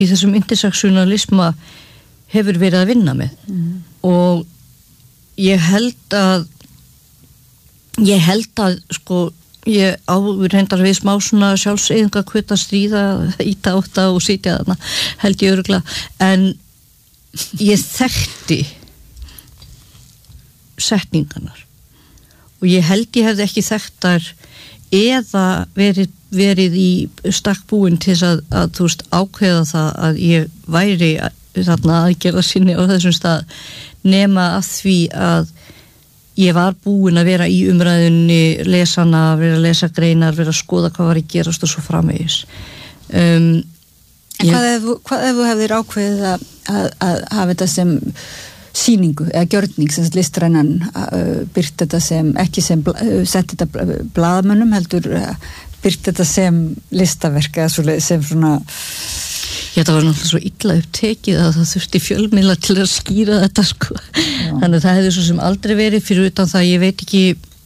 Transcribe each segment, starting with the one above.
í þessum intersektionalisma hefur verið að vinna með og ég held að sko ég reyndar við smá svona sjálfseyðinga hvita stríða íta átta og sitja þarna held ég örugglega en ég þekkti setningarnar og ég held ég hefði ekki þekktar eða verið í stakk búin til þess að þú veist ákveða það að ég væri þarna aðgerða sinni á þessum stað nema að því að ég var búin að vera í umræðunni lesana, vera að lesa greinar vera að skoða hvað var að gerast og svo framvegis En hvað ef þú hefðir ákveðið að hafa þetta sem sýningu eða gjörning sem listrænan byrt þetta sem, ekki sem sett þetta blaðamönnum heldur byrt þetta sem listaverk eða sem svona þetta var náttúrulega svo illa upptekið að það þurfti fjölmiðla til að skýra þetta sko. Þannig að það hefði svo sem aldrei verið fyrir utan það ég veit ekki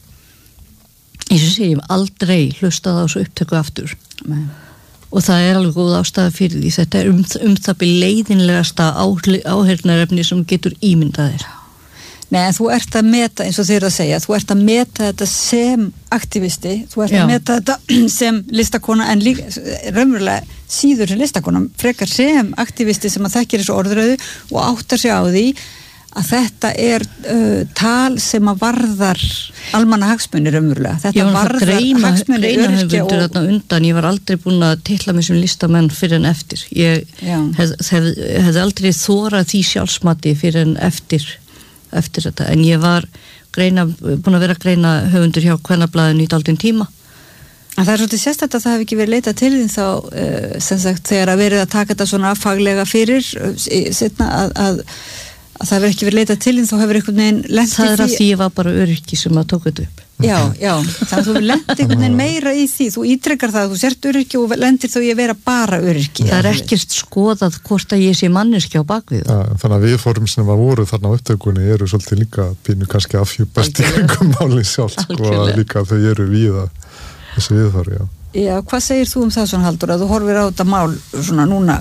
ég sé ég aldrei hlustað á svo upptöku aftur og það alveg góð ástæða fyrir því þetta það leiðinlegasta áheyrnarefni sem getur ímyndað þér Nei, en þú ert að meta, eins og þeir að segja, þú ert að meta þetta sem aktivisti, þú ert að meta þetta sem listakona, en líka, raunverulega síður sem listakona, frekar sem aktivisti sem að þekkir þessu orðröðu og áttar sig á því að þetta tal sem að varðar almannahagsmuni raunverulega. Þetta varðar hagsmuni öryrkja og undan, ég var aldrei búin að titla mig sem listamenn fyrir en eftir. Ég hefði aldrei þórað því sjálfsmati fyrir en eftir þetta, en ég var búin að vera að greina höfundur hjá Kvennablaðinu í dálítinn tíma. En það svolítið sérstætt að það hef ekki verið leitað til þín þá, sem sagt, þegar að verið að taka þetta svona faglega fyrir, setna að það hefur ekki verið leitað til þín, þá hefur einhvern veginn lent í því. Það að því ég var bara öryrki sem að tók þetta upp. Já, þannig að þú lent einhvern veginn meira í því, þú ítrekkar það að þú sért öryrki og lendir þó ég vera bara öryrki. Það ekkert skoðað hvort að ég sé manneskja á bakvið. Þannig að viðform sem að voru þarna á upptökunni eru svolítið líka pínu kannski afhjúpast í einhverjum máli sjálf, sko, að líka þau eru víða þessi viðform, Já, hvað segir þú það svona Halldór, að þú horfir á þetta mál svona núna,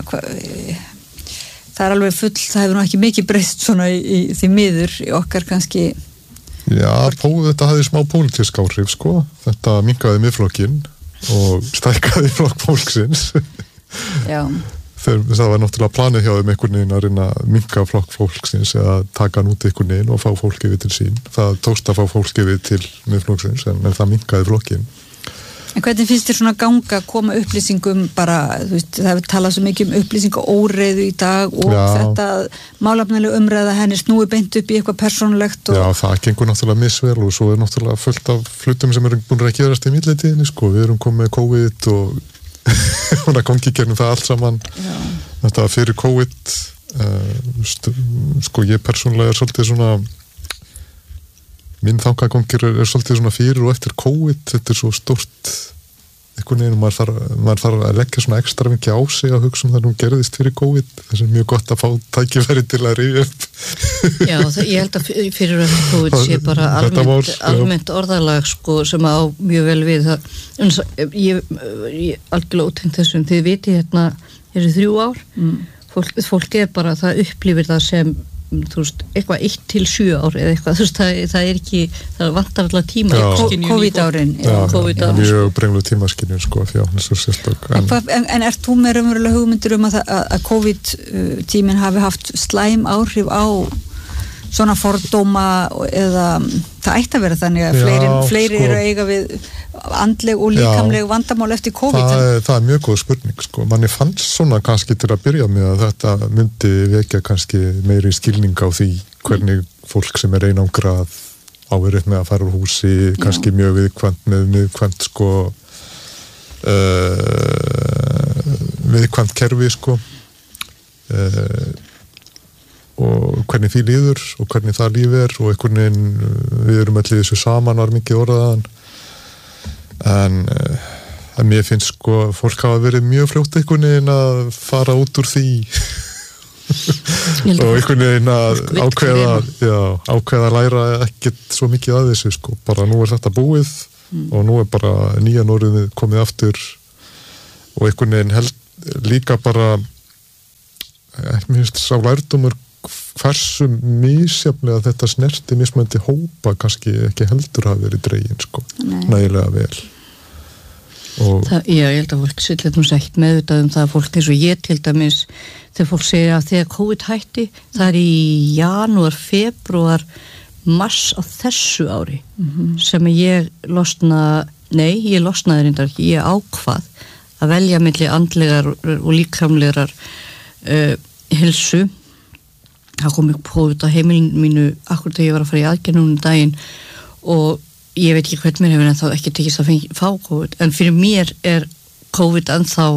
það alveg full, það hefur nú ekki mikið breyst svona í því miður í okkar kannski Já, þetta hafði smá pólitísk áhrif, sko. Þetta minnkaði Miðflokkinn og stækkaði flokk fólksins. Já. Það var náttúrulega planið hjá þeim einhvern veginn að reyna að minnka flokk fólksins eða taka hann út einhvern veginn og fá fólk yfir til sín. Það tókst að fá fólk yfir til Miðflokksins en það minnkaði flokkinn. En hvernig finnst þér svona ganga að koma upplýsingum bara, þú veist, það hefur talað svo mikið upplýsingaóreiðu í dag og þetta málefnilega umræða henni snúi beint upp í eitthvað persónulegt og... Já, það gengur náttúrulega misvel og svo náttúrulega fullt af hlutum sem eru búin að gerast í millitíðinni, sko, við erum komið með COVID og hún að gangi gegnum það allt saman. Já. Þetta fyrir COVID, sko, ég persónulega svolítið svona minn þangagangir svolítið svona fyrir og eftir COVID, þetta svo stórt einhvern veginn, maður þarf að leggja svona ekstra mikið á sig að hugsa það nú gerðist fyrir COVID, þess að mjög gott að fá tækifæri til að rifja upp. Já, ég held að fyrir eftir COVID sé bara almennt orðalag, sko, sem á mjög vel við það. Ég algjörlega ótengt þessum, þið viti hérna, eru 3 ár, fólk bara, það upplifir það sem þú veist, eitthvað 1 til 7 ár eða eitthvað, þú veist, það ekki það vantar alltaf tíma COVID-árin mjög brenglu tímaskynjun, sko, en ert þú með raunverulega hugmyndir að COVID-tíminn hafi haft slæm áhrif á svona fordóma eða það ætti að vera þannig að fleiri eru að eiga við andleg og líkamleg vandamál eftir COVID? Það er mjög góð spurning, sko. Manni fannst svona kannski til að byrja með að þetta myndi vekja kannski meiri skilning á því hvernig fólk sem er einangrað á erfitt með að fara úr húsi, kannski mjög viðkvæmt, sko, viðkvæmt kerfi, sko, og hvernig því líður og hvernig það líf er og einhvern veginn við erum allir þessu saman var mikið orðaðan en mér finnst, sko, fólk hafa verið mjög fljótt einhvern veginn að fara út úr því og einhvern veginn að ákveða að læra ekkert svo mikið að þessu, sko, bara nú er þetta búið og nú er bara nýja orðið komið aftur og einhvern veginn líka bara mér finnst sá lærdómur hversu misjafnlega þetta snerti mismöndi hópa kannski ekki heldur hafa verið dregin sko, nægilega vel. Ég held að fólk sýtlega ekki meðvitað það að fólk eins og ég til dæmis þegar fólk segja að þegar COVID hætti það í janúar, febrúar, mars á þessu ári sem ég losnaði reyndar ekki, ég ákvað að velja milli andlegar og líkamlegar heilsu. Það kom upp COVID á heimilinu mínu akkurat þegar ég var að fara í aðgerð daginn og ég veit ekki hvern mér hefur en þá ekki tekist að fá COVID en fyrir mér COVID ennþá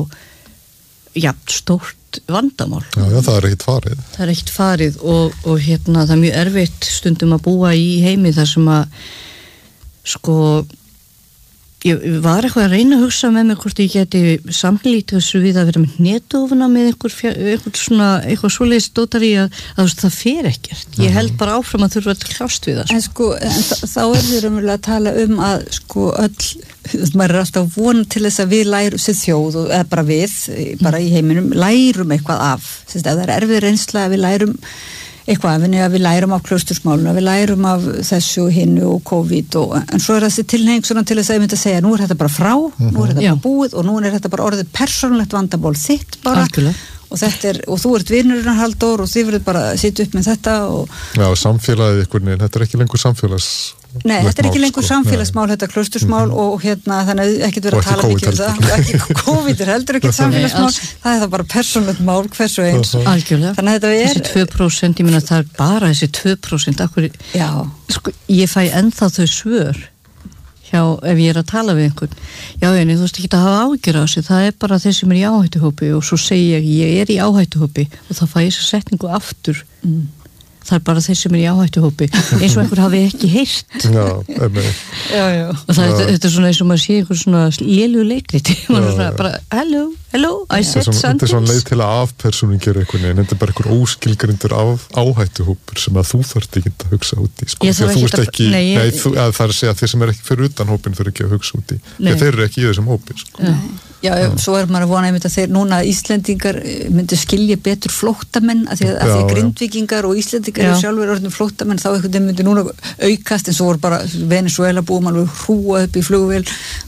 stórt vandamál. Já, það ekkert farið. Það ekkert farið og það mjög erfitt stundum að búa í heimi þar sem að sko ég var eitthvað að reyna að hugsa með mig hvort ég geti samlítið þessu við að vera með netofuna með eitthvað svoleiðis dótari að það fer ekkert. Ég held bara áfram að þurfa að klást við það. En sko, þá þið umverulega að tala að sko maður alltaf vona til þess að við lærum sér þjóð eða bara við, bara í heiminum lærum eitthvað af. Þess að það erfið reynsla að við lærum eitthvað af henni að við lærum af klaustursmáluna, við lærum af þessu hinnu og COVID en svo þessi tilheng svona til þess að ég myndi að segja nú þetta bara frá, nú þetta bara búið og nú þetta bara orðið persónulegt vandamál þitt bara og og þú ert vinurinn Halldór og þið verður bara að sitja upp með þetta Já, samfélagið ykkur neinn, þetta ekki lengur Nei, þetta ekki lengur samfélagsmál, þetta klaustursmál og þannig að ekkert verið að tala mikið það og ekki COVID heldur ekkert samfélagsmál það það bara persónulegt mál hversu eins Algjörlega, þannig að þessi 2% ég meina það bara þessi 2% akkur, sko, ég fæ ennþá þau svör ef ég að tala við einhvern en þú veist ekki að hafa áhyggjur á þessu það bara þeir sem í áhættuhópi og svo segi ég í áhættuhópi og þá fæ ég þessa setningu aftur það bara þeir sem í áhættuhópi eins og einhver hafi ekki heyrt og þetta svona eins og maður sé einhver svona lélu leikriti maður bara hello I said something þetta svona leið til að afpersóningera einhvern veginn þetta bara einhver óskilgrindur áhættuhópur sem að þú þarft ekki að hugsa út í sko, því að þú ert ekki það er að segja að þeir sem ekki fyrir utan hópin fyrir ekki að hugsa út í þeir eru ekki í þessum hópi sko. Já, svo maður að vona einmitt að þeir núna Íslendingar myndu skilja betur flóttamenn að því að Grindvíkingar og Íslendingar eru sjálfur orðnum flóttamenn þá einhvern veginn myndu núna aukast en svo voru bara Venezuela búum alveg hrúa upp í flugvél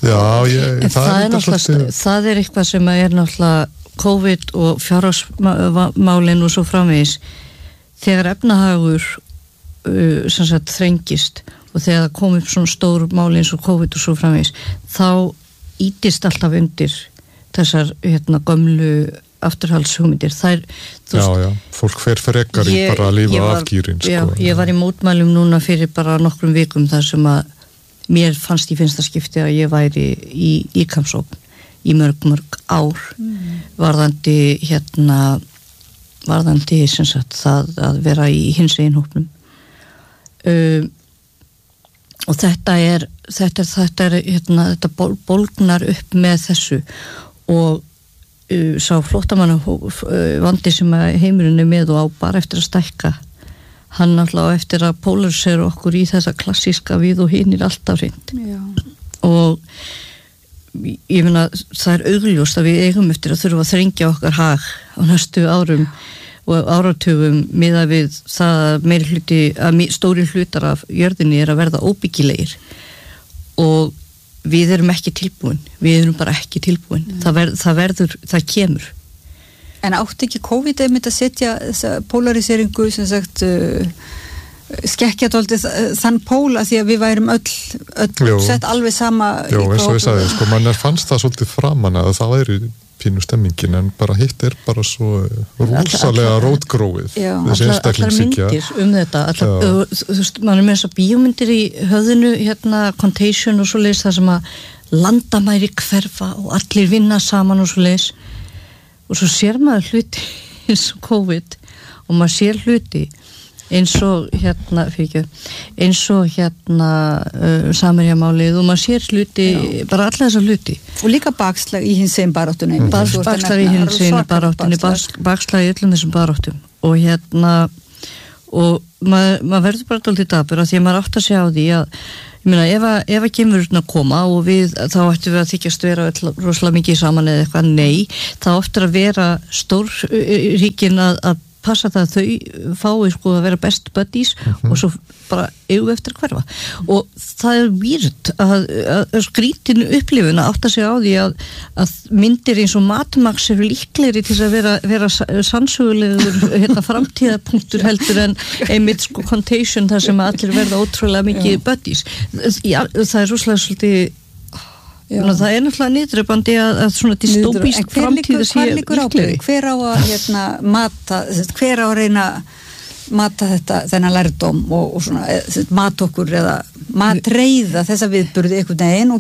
það er eitthvað sem er náttúrulega COVID og fjárhagsmálin og svo framvegis þegar efnahagur sem sagt þrengist og þegar það kom upp svona stór máli eins og COVID og svo framvegis þá ítist alltaf undir þessar gömlu afturhaldshugmyndir fólk fer frekar í bara að lifa afgýrin ég var í mótmælum núna fyrir bara nokkrum vikum þar sem að mér fannst í fyrsta skipti að ég væri í líkamsókn í mörg ár varðandi sem sagt það að vera í hinsegin hópnum og þetta bólgnar upp með þessu og sá flóttamanna vandi sem heimurinn með og á bara eftir að stækka hann náttúrulega eftir að polarisera okkur í þessa klassíska við og hinir alltaf hreint og ég meina það augljóst að við eigum eftir að þurfa að þrengja okkar hag á næstu árum og áratugum miðað við það að stóri hlutar af jörðinni að verða óbyggilegir og við erum ekki tilbúin við erum bara ekki tilbúin það kemur En átti ekki COVID einmitt að setja þessa polariseringu sem sagt skekkja dálítið þann pól að því að við værum öll sett alveg sama Jó, eins og ég sagði, sko, mann fannst það svolítið framan að það væri pínu stemmingin en bara hitt bara svo rosalega rótgróið þessi einstaklingsíkja allar myndir þetta þú veist, mann með þessar bíómyndir í höfðinu Contagion og svo leis það sem að landamæri hverfa og allir vinna saman og svo leis og svo sér maður hluti eins og COVID og maður sér hluti eins og Samherjamálið og maður sér hluti bara alla þessar hluti og líka bakslag í hinsegin baráttunni bakslag í hinsegin baráttunni bakslag í öllum þessum baráttum og og maður verður bara dálítið dapur af því að maður átt að segja á því að ég meina, ef að geimverurnar koma og þá ættum við að þykjast vera rosalega mikið saman eða eitthvað, nei, þá áttur að vera stórríkin að passa það að þau fái sko að vera best buddies og svo bara eigum eftir að hverfa og það weird að skrítin upplifun að átta sig á því að myndir eins og Matmax eru líklegri til að vera sannsögulegur framtíðapunktur heldur en einmitt sko Contagion þar sem allir verða ótrúlega mikið buddies það rosalega svolítið það náttúrulega niðurrepandi að svona dystópísk framtíð sé líklegri. Hver á að hver á að reyna mata þennan lærdóm og svona mat okkur eða matreiða þessa viðburði einhvern veginn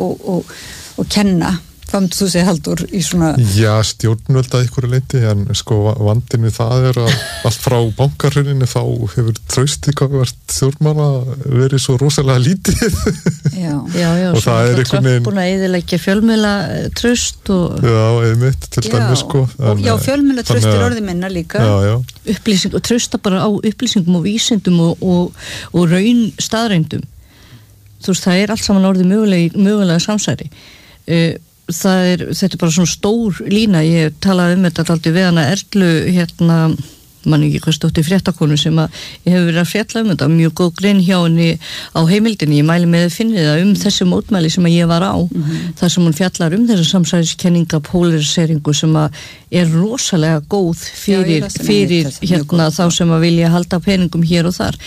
og kenna. Hvað myndir þú segja, Halldór, í svona... Já, stjórnvöld að einhverju leyti, en sko vandinn við það að allt frá bankarhruninni þá hefur traustið gagnvart stjórnmála verið svo rosalega lítið. Já, og það er einhvern veginn... búin að eyðileggja fjölmiðla traust og... Já, einmitt, til dæmis, sko. Já, fjölmiðla traust er orðið minna líka. Já. Upplýsing og trausta bara á upplýsingum og vísindum og raun staðreindum. Þú veist, það er allt saman orðið mögulega samsæri. Þetta er bara svona stór lína, ég talaði þetta alltaf við hana Erlu, mann ekki hvað stótti fréttakonu sem að ég hefur verið að fjalla þetta, mjög góð grein hjá henni á heimildinni, ég mæli með að finna það þessi mótmæli sem að ég var á, þar sem hún fjallar þessa samsæriskenninga polariseringu sem að er rosalega góð fyrir þá sem að vilja halda peningum hér og þar.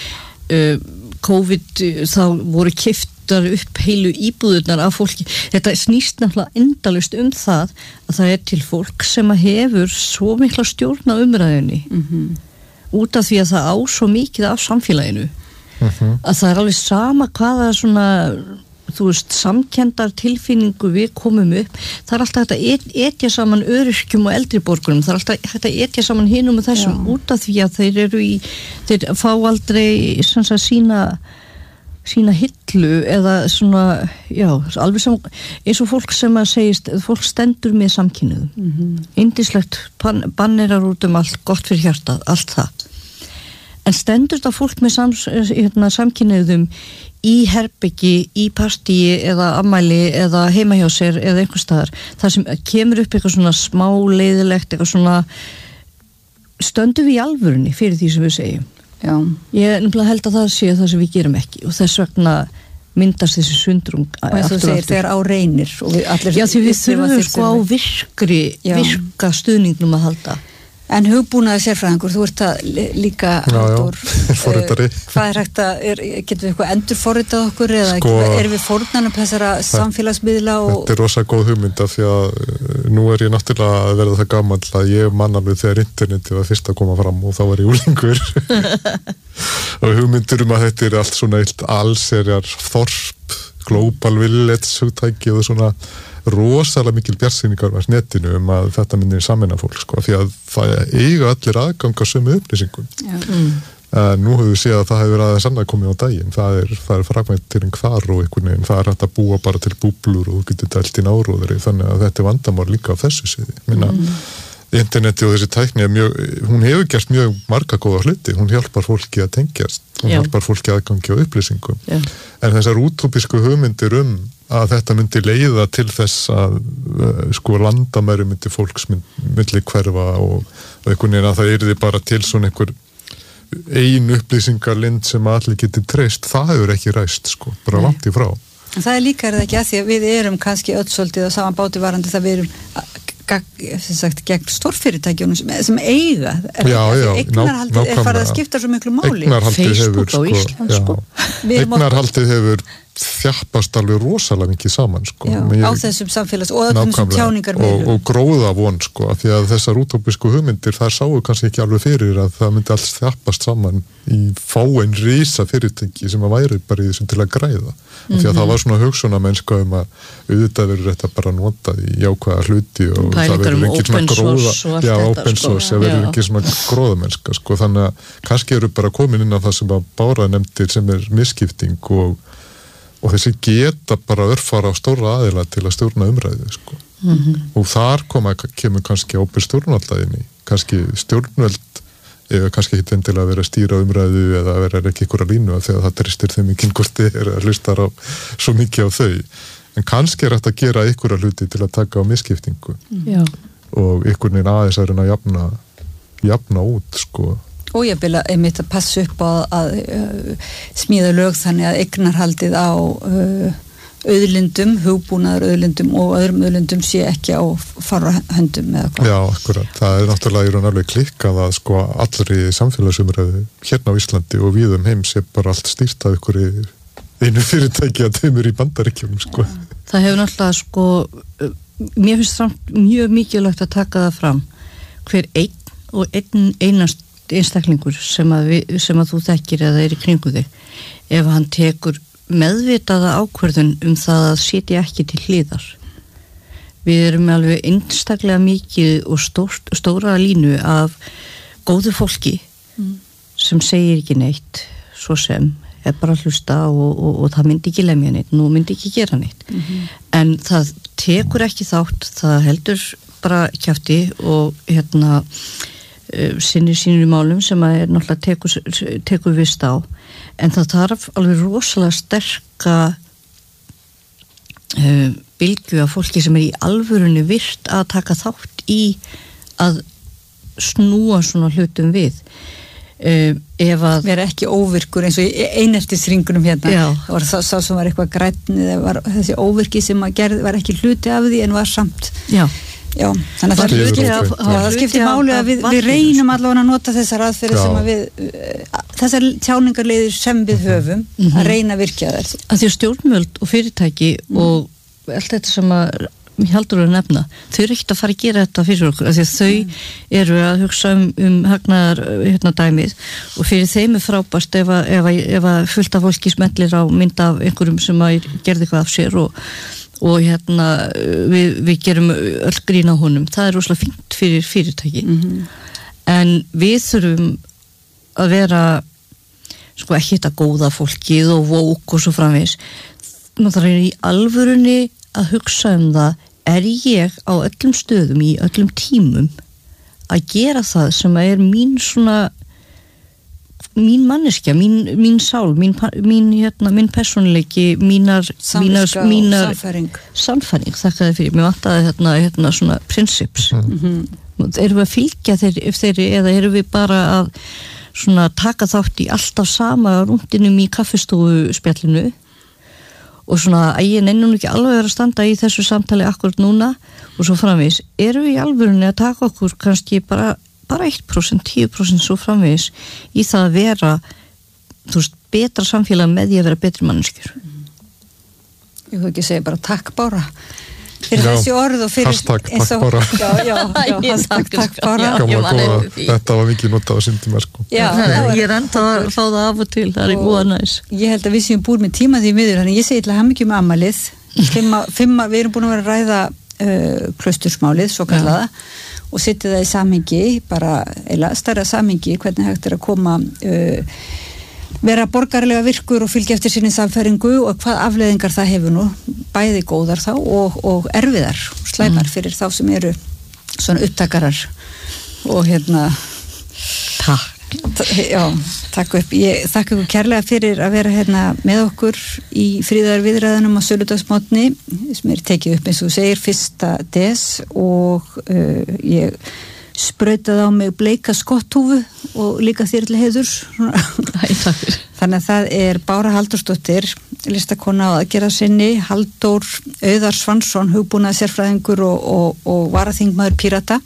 COVID þá voru keyptar upp heilu íbúðurnar af fólki. Þetta snýst náttúrulega endalaust það að það er til fólk sem að hefur svo mikla stjórn á umræðunni út af því að það á svo mikið af samfélaginu að það er alveg sama hvaða svona þú veist, samkenndar tilfinningu við komum upp, það er alltaf hægt að etja saman öryrkjum og eldri borgurum, það er alltaf hægt að etja saman hinum og þessum út af því að þeir fá aldrei sína hillu eða svona, alveg saman eins og fólk sem að segist, fólk stendur með samkynniðum, yndislegt bannerar út allt, gott fyrir hjartað, allt það. En stendur þetta fólk með samkynniðum í herbyggi, í partíi eða afmæli eða heima hjá sér eða einhvers staðar, þar sem kemur upp eitthvað svona smá leiðilegt, eitthvað svona stöndum við í alvörunni fyrir því sem við segjum. Já. Ég nefnilega held að það sé það sem við gerum ekki og þess vegna myndast þessi sundrung og eins og þú segir þegar á reynir og við allir... Já, því við þurfum sko á virka stuðningnum að halda. En hugbúnaði sérfræðingur, þú ert það líka Halldór, forritari. Hvað er hægt að, getum við eitthvað endurforritað okkur eða erum við fórnan upp þessara samfélagsmiðla og... Þetta er rosa góð hugmynd af því að nú er ég náttúrulega að verða það gamall að ég man alveg þegar internetið var fyrst að koma fram og þá var ég úlingur og hugmyndur að þetta er allt svona eitt allserjar þorp, global village hugtæki og svona rosalega mikil bjartsýningar var netinu að þetta myndir sameina fólk sko, því að það eiga allir aðgang á sömu upplýsingum. Nú höfum við séð að það hefur aðeins annað komið á daginn, það er fragmentering þar og einhvern veginn, það er hægt að búa bara til búblur og þú getur dælt inn áróðri, þannig að þetta er vandamál líka á þessu sviði. Minna, interneti og þessi tækni hún hefur gert mjög marga góða hluti, hún hjálpar fólki að tengjast, hún hjálpar fólki aðgangi á upplýsingum, en þessar útópísku hugmyndir að þetta myndi leiða til þess að sko landamæri myndi fólks myndi hverfa og einhvern veginn að það yrði bara til svona einhver ein upplýsingarlind sem allir geti treyst, það hefur ekki ræst sko, bara langt í frá. Það er líka ekki að því að við erum kannski öll svolítið á saman báti varandi það við erum gegn stórfyrirtækjunum sem eiga eignarhaldið er farið að skipta svo miklu máli. Facebook á Ísland sko. Eignarhaldið hefur þjappast alveg rosalega mikið saman sko. Á þessum samfélags og öllum sem tjáningar og gróða von sko, af því að þessar útópísku hugmyndir þar sáu kannski ekki alveg fyrir að það myndi alls þjappast saman í fáein risa fyrirtæki sem að væri bara í þessum til að græða, af því að það var svona hugsunamennska að auðvitað verður þetta bara notað í jákvæða hluti og það verður ekki svona gróða open source, það verður ekki svona gróðamennska sko, þannig að kannski eru bara komin inn á það sem að Bára nefndir sem er misskipting og þessi geta bara örfara á stóra aðila til að stjórna umræðu sko. Og þar kemur kannski ábyrgð stjórnvaldaðinni, kannski stjórnvöld eða kannski ekki endilega að vera að stýra umræðu eða að vera ekki ykkur að línu þegar það tristir þeim ekki hvort þið að hlustar á svo mikið á þau. En kannski hægt að gera ykkur að hluti til að taka á misskiptingu og ykkur neginn aðeins að reyna að jafna út, sko. Og ég vil einmitt að passa upp á að smíða lög þannig að eignarhaldið á auðlindum, hugbúnaðar auðlindum og öðrum auðlindum sé ekki á farahöndum eða hvað. Já, akkurat. Það náttúrulega í raun alveg klikkað að sko allri samfélagsumræðu hérna á Íslandi og víðum heims er bara allt stýrt af ykkur einu fyrirtæki að þeimur í Bandaríkjum, sko. Það hefur náttúrulega sko, mér finnst samt mjög mikilvægt að taka það fram hver einn og einast einstaklingur sem að þú þekkir eða er í kringu þig, ef hann tekur meðvitaða ákvörðun það að sitja ekki til hliðar. Við erum alveg einstaklega mikið og stóra línu af góðu fólki sem segir ekki neitt, svo sem er bara að hlusta og það myndi ekki lemja neitt, nú myndi ekki gera neitt. En það tekur ekki þátt, það heldur bara kjafti og sinnir sínum málum sem að náttúrulega tekur vist á. En það þarf alveg rosalega sterka bylgju af fólki sem er í alvörunni virt að taka þátt í að snúa svona hlutum við. Ef að vera ekki óvirkur eins og í eineltisringunum hérna. Það var sá sem var eitthvað grænn eða var þessi óvirki sem að gerði var ekki hluti af því en var samt. Já, þannig að það skiptir máli að við reynum allavega að nota þessar aðferðir sem að þessar tjáningarleiðir sem við höfum að reyna að virkja þær. Að því stjórnvöld og fyrirtæki og allt þetta sem að heldur að nefna, þau eru ekkert að fara að gera þetta fyrir okkur, af því að þau eru að hugsa hagnaðar dæmið og fyrir þeim er frábært ef að fullt af fólki smellir á mynd af einhverjum sem að gerði eitthvað af sér og við gerum öll grín á honum. Það er rosalega fínt fyrir fyrirtæki. En við þurfum að vera sko ekki þetta góða fólkið og vók og svo framvegis. Það er í alvörunni að hugsa það, er ég á öllum stöðum í öllum tímum að gera það sem er mín svona mín manneskja, mín sál, mín persónuleiki, mínar sannfæring, þakka þið fyrir. Mér vantaði svona princips. Erum við að fylgja þeirri eða erum við bara að svona taka þátt í alltaf sama rúndinum í kaffistofu spjallinu og svona að ég nennum ekki alveg að standa í þessu samtali akkurat núna og svo framvegis. Erum við í alvörunni að taka okkur kannski bara 1%, 10% svo framvegis í það að vera betra samfélag með því að vera betri manneskjur. Ég þú ekki segja bara takk Bára fyrir þessi orð og fyrir hashtag takk Bára. Hashtag takk Bára. Þetta var mikið notað á syndum sko. Ég er enda að fá það af og til, það er góða næs. Ég held að við séum búin með tíma því miður, þannig ég segi til að hafa mikið um amalið. Við erum búin að vera að ræða klaustursmálið, svo kallaða og setja það í samhengi, bara eða stærra samhengi, hvernig hægt er að koma vera borgarlega virkur og fylgja eftir sinni samfæringu og hvað afleiðingar það hefur nú, bæði góðar þá og erfiðar, slæmar fyrir þá sem eru svona upptakarar og Takk. Takk upp. Ég þakka ykkur kærlega fyrir að vera með okkur í friðarviðræðunum á söludagsmótni sem er tekið upp eins og þú segir 1. des og ég sprautaði á mig bleika skotthúfu og líka þér til heiðurs. Þannig að það er Bára Halldórsdóttir, listakona á aðgerðarsinni, Halldór Auðar Svansson, hugbúnaðar sérfræðingur og varaþingmaður Pírata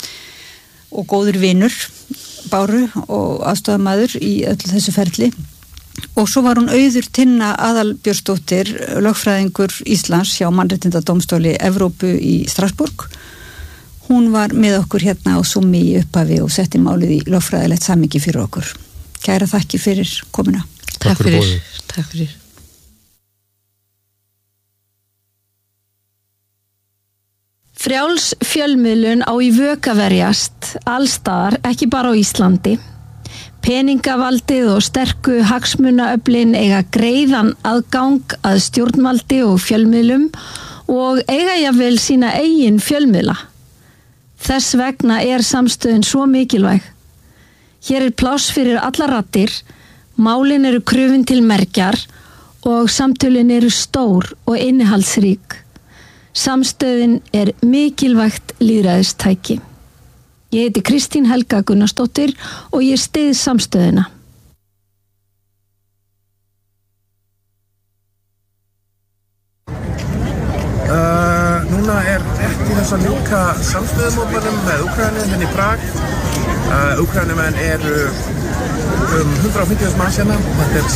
og góður vinur Báru og aðstofamaður í öllu þessu ferli og svo var hún Auður Tinna Aðalbjörnsdóttir, lögfræðingur Íslands hjá Mannréttindadómstóli Evrópu í Strasbourg. Hún var með okkur hérna á Zoom-i í upphafi og setti málið í lögfræðilegt samhengi fyrir okkur. Kæra þakki fyrir komuna. Takk fyrir. Frjáls fjölmiðlun á í vök að verjast allstaðar, ekki bara á Íslandi. Peningavaldið og sterku hagsmunaöflin eiga greiðan aðgang að stjórnvaldi og fjölmiðlum og eiga jafnvel sína eigin fjölmiðla. Þess vegna er samstöðin svo mikilvæg. Hér pláss fyrir allar raddir, málin eru krufin til mergjar og samtölin eru stór og innihaldsrík. Samstöðin mikilvægt lýðræðistæki. Ég heiti Kristín Helga Gunnarsdóttir og ég styð samstöðina. Núna rétt í þess að ljúka samstöðumótmælum með Úkraínu í Prag. Úkraínumenn eru 150 manns hérna. Þetta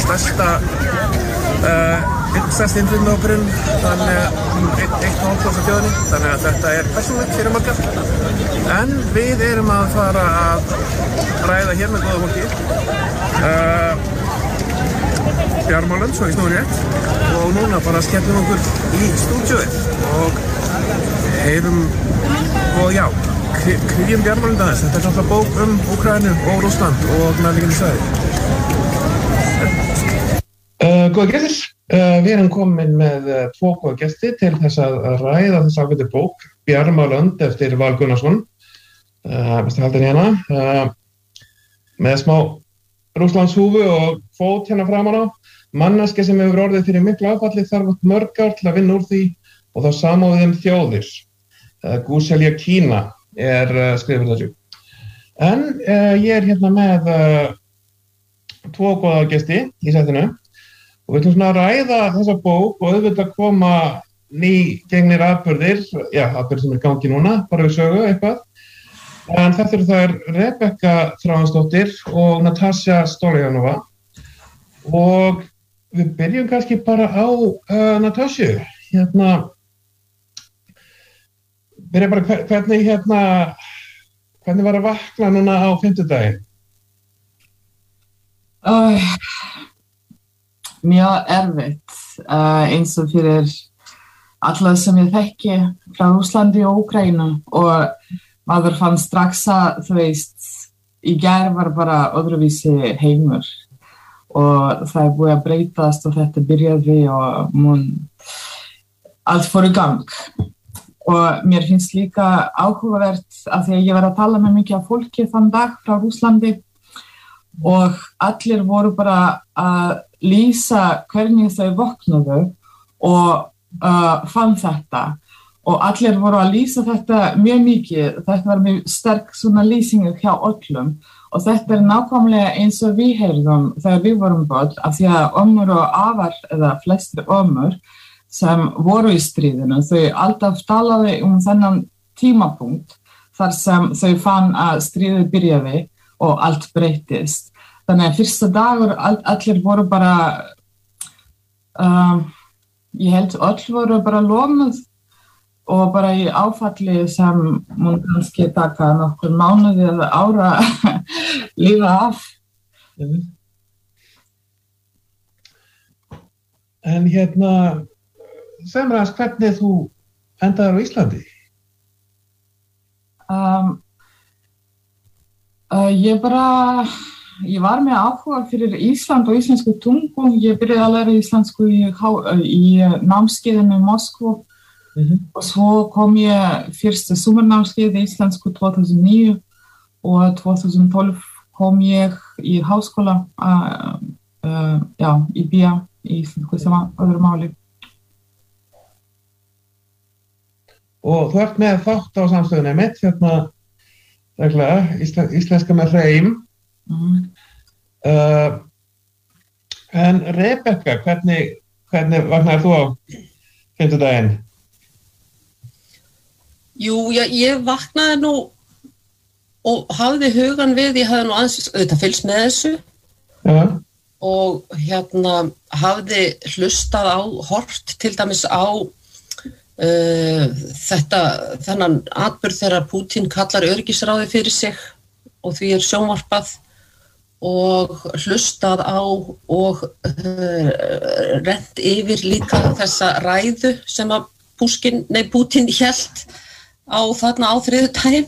stærsti innflytjendahópurinn, þannig 1,5% af þjóðinni, þannig að þetta persónulegt fyrir marga. En við erum að fara að ræða hér með góða fólki. Fjármálum, svo í snúri rétt, og núna bara skellum okkur í stúdíóið og heyrum og já, kryfjum fjármálum aðeins. Þetta náttúrulega bók Úkraínu og Rússland og nærliggjandi svæði. Góða gestir, við erum komin með tvo góða gesti til þess að ræða þess ágætu bók Bjarmalönd eftir Val Gunnarsson, bestu haldin hérna, með smá Rússlandshúfu og fót hérna framan á. Manneskja sem hefur orðið fyrir miklu áfalli þarf mörg ár til að vinna úr því og þá samofið þjóðir. Guselja Kína skrifur þessu. En ég hérna með tvo góða gesti í setinu og við ætlum svona að ræða þessa bók og auðvitað koma nýgengnir atburðir, atburðir sem gangi núna, bara við sögu eitthvað. En þetta eru þær Rebekka Þráinsdóttir og Natasja Stoljanova og við byrjum kannski bara á Natasju. Byrja bara hvernig var að vakna núna á fimmtudaginn? Mjög erfitt, eins og fyrir alla sem ég þekki frá Rússlandi og Úkraínu og maður fann strax að, þú veist, í gær var bara öðruvísi heimur og það búið að breytast og þetta byrjaði og allt fór í gang. Og mér finnst líka áhugavert að því að ég var að tala með mikið af fólki þann dag frá Rússlandi og allir voru bara að lýsa hvernig þau vöknuðu og fann þetta. Og allir voru að lýsa þetta mjög mikið, þetta var mjög sterk svona lýsing hjá öllum og þetta nákvæmlega eins og við heyrðum þegar við vorum börn af því að ömmur og afar eða flestir ömmur sem voru í stríðinu, þau alltaf talaði þennan tímapunkt þar sem þau fann að stríðið byrjaði og allt breytist. Þannig að fyrsta dagur allir voru bara, ég held öll voru bara lomuð og bara í áfalli sem mun kannski taka nokkur mánuði eða ára lífa af. En segðu mér aðeins hvernig þú endaðir á Íslandi? Ég var með áhuga fyrir Ísland og íslensku tungu. Ég byrjaði að læra íslensku í námskeiðinu í Moskvu. Og svo kom ég fyrsta sumarnámskeið í íslensku 2009 og 2012 kom ég í háskóla í BIA í íslensku sem öðru máli. Og þú ert með þátt á samstöðunni mitt íslenska með hreim. En Rebekka, hvernig vaknaðir þú á fimmtudaginn? Jú, ég vaknaði nú og hafði hugan við, ég hafði nú aðeins auðvitað fylgst með þessu og hafði hlustað á, hort til dæmis á þennan atburð þegar Pútín kallar öryggisráði fyrir sig og því sjónvarpað og hlustað á og rennt yfir líka þessa ræðu sem að Pútín hélt á þriðjudaginn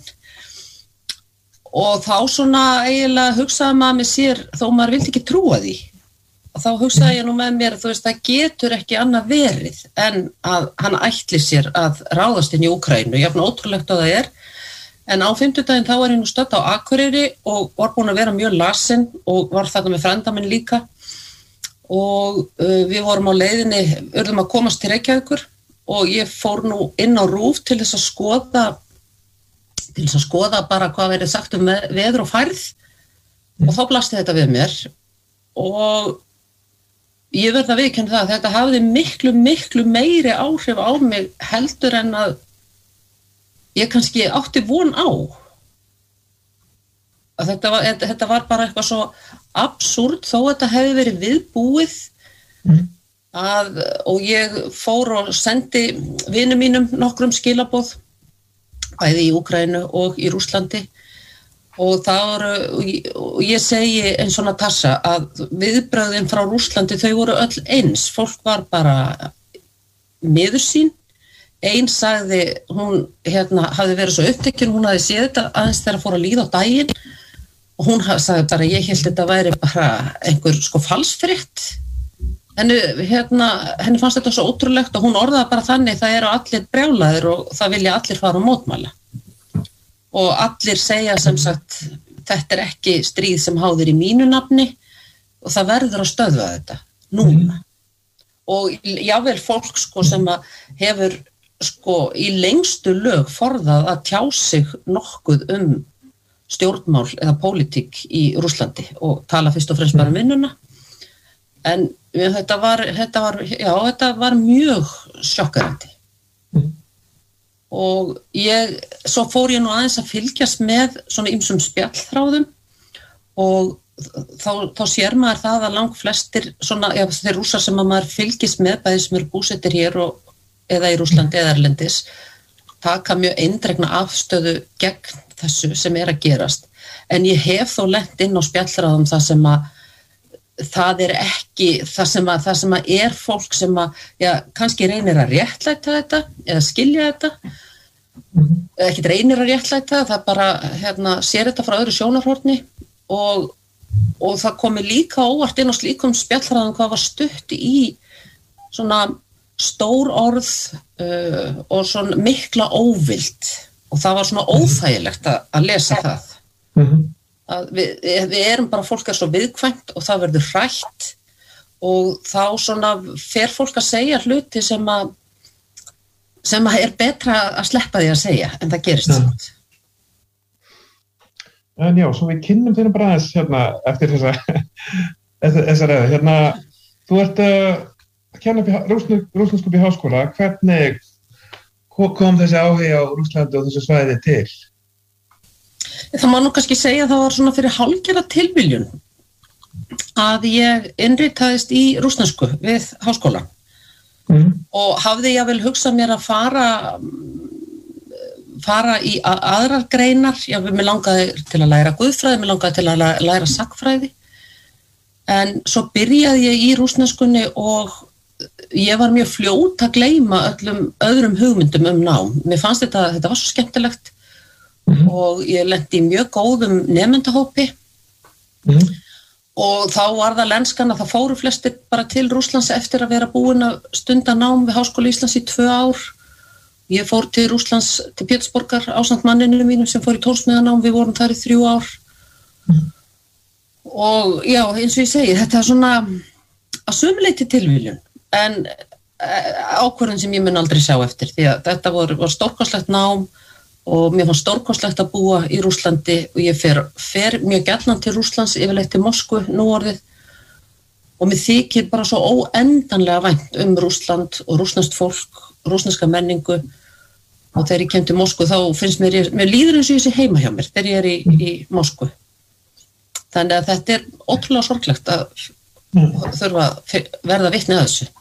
og þá svona eiginlega hugsaði maður með sér þó maður vildi ekki trúa því og þá hugsaði ég nú með mér þú veist það getur ekki annað verið en að hann ætli sér að ráðast inn í Úkraínu, jafn ótrúlegt að það En á fimmtudaginn þá var ég nú stödd á Akureyri og var búin að vera mjög lasin og var þarna með frænda minn líka og við vorum á leiðinni, urðum að komast til Reykjavíkur og ég fór nú inn á RÚV til þess að skoða bara hvað verið sagt veður og færð og þá blasti þetta við mér og ég verð að viðurkenna það að þetta hafði miklu meiri áhrif á mig heldur en að ég kannski átti von á. Að þetta var bara eitthvað svo absúrt þó að þetta hefði verið viðbúið og ég fór og sendi vinum mínum nokkrum skilaboð bæði í Úkraínu og í Rússlandi og ég segi eins og Natasha að viðbrögðin frá Rússlandi þau voru öll eins, fólk var bara miður sín. Einn sagði, hún hafði verið svo upptekin, hún hafði séð þetta aðeins þegar fór að líða á daginn og hún sagði bara, ég held þetta væri bara einhver falsfrétt. Henni fannst þetta svo ótrúlegt og hún orðaði bara þannig, það eru allir brjálaðir og það vilja allir fara og mótmæla. Og allir segja sem sagt, þetta ekki stríð sem háðir í mínu nafni og það verður að stöðva þetta, núna. Og jável fólk sem hefur í lengstu lög forðað að tjá sig nokkuð stjórnmál eða pólitík í Rússlandi og tala fyrst og fremst bara vinnuna. En þetta var mjög sjokkerandi. Og svo fór ég nú aðeins að fylgjast með svona ýmsum spjallþráðum og þá sér maður það að langflestir þeir rússar sem að maður fylgist með bæði sem eru búsettir hér eða í Rússlandi eða erlendis taka mjög eindregna afstöðu gegn þessu sem að gerast. En ég hef þó lent inn á spjallþráðum það sem að það ekki það sem að fólk sem að kannski reynir að réttlæta þetta eða skilja þetta ekki reynir að réttlæta það bara sér þetta frá öðru sjónarhorni og það komi líka óvart inn á slíkum spjallþráðum hvað var stutt í svona stór orð og svona mikla óvild og það var svona óþægilegt að lesa það. Að við erum bara, fólk svo viðkvæmt og það verður hrætt og þá svona fer fólk að segja hluti sem að betra að sleppa því að segja en það gerist samt. En já, svo við kynnum þér bara aðeins eftir þessa ræðu. Þú ert að kenna rússnesku upp í háskóla. Hvernig kom þessi áhugi á Rússlandi og þessu svæði til? Það má nú kannski segja að það var svona fyrir hálfgerða tilviljun að ég innritaðist í rússnesku við háskóla og hafði ég vel hugsað mér að fara í aðrar greinar. Mér langaði til að læra guðfræði, mér langaði til að læra sagnfræði en svo byrjaði ég í rússneskunni og ég var mjög fljót að gleyma öllum öðrum hugmyndum nám. Mér fannst þetta var svo skemmtilegt og ég lenti í mjög góðum nemendahópi og þá var það lenskan að það fóru flestir bara til Rússlands eftir að vera búin að stunda nám við Háskóla Íslands í 2 ár. Ég fór til Rússlands, til Pétursborgar ásamt manninu mínum sem fór í tónsmiðanám, við vorum þar í 3 ár. Og já, eins og ég segi, þetta er svona að sumu leyti tilviljun en ákvörðun sem ég mun aldrei sjá eftir því að þetta var stórkostlegt nám og mér fannst stórkostlegt að búa í Rússlandi og ég fer mjög gjarnan til Rússlands, yfirleitt til Moskvu núorðið og mér þykir bara svo óendanlega vænt Rússland og rússneskt fólk, rússneska menningu og þegar ég kem til Moskvu þá finnst mér líður eins og ég sé heima hjá mér þegar ég er í Moskvu. Þannig að þetta er ótrúlega sorglegt að þurfa að verða vitni að þessu.